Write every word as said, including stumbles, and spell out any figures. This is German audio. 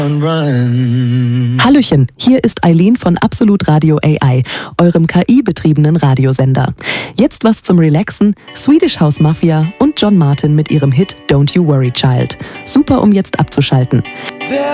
Hallöchen, hier ist Eileen von Absolut Radio A I, eurem K I-betriebenen Radiosender. Jetzt was zum Relaxen, Swedish House Mafia und John Martin mit ihrem Hit Don't You Worry Child. Super, um jetzt abzuschalten.